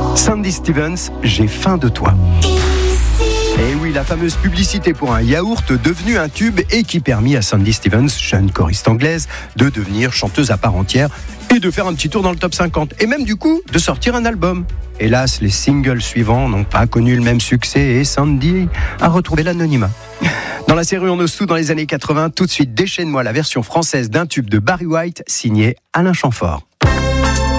Sandy Stevens, j'ai faim de toi. Et oui, la fameuse publicité pour un yaourt devenu un tube et qui permit à Sandy Stevens, jeune choriste anglaise, de devenir chanteuse à part entière et de faire un petit tour dans le top 50. Et même du coup, de sortir un album. Hélas, les singles suivants n'ont pas connu le même succès et Sandy a retrouvé l'anonymat. Dans la série On ose tout dans les années 80, tout de suite, déchaîne-moi la version française d'un tube de Barry White signé Alain Chamfort.